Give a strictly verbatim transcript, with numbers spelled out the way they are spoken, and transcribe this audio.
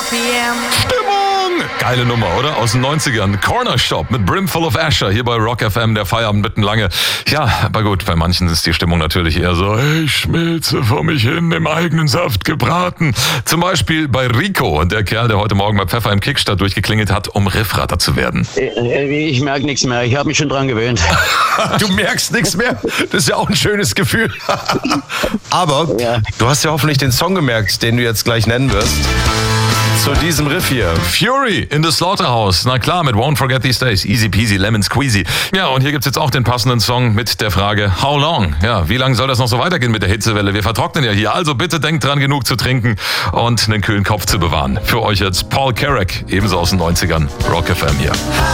p m. Stimmung! Geile Nummer, oder? Aus den neunzigern. Corner Shop mit Brimful of Asher hier bei Rock F M, der Feierabend mitten lange. Ja, aber gut, bei manchen ist die Stimmung natürlich eher so, ich schmilze vor mich hin, im eigenen Saft gebraten. Zum Beispiel bei Rico, der Kerl, der heute Morgen bei Pfeffer im Kickstart durchgeklingelt hat, um Riffratter zu werden. Ich merke nichts mehr, ich habe mich schon dran gewöhnt. Du merkst nichts mehr? Das ist ja auch ein schönes Gefühl. Aber Ja. du hast ja hoffentlich den Song gemerkt, den du jetzt gleich nennen wirst. Zu diesem Riff hier. Fury in the Slaughterhouse. Na klar, mit Won't Forget These Days. Easy peasy, lemon squeezy. Ja, und hier gibt's jetzt auch den passenden Song mit der Frage, how long? Ja, wie lange soll das noch so weitergehen mit der Hitzewelle? Wir vertrocknen ja hier. Also bitte denkt dran, genug zu trinken und einen kühlen Kopf zu bewahren. Für euch jetzt Paul Carrack, ebenso aus den neunzigern. Rock F M hier.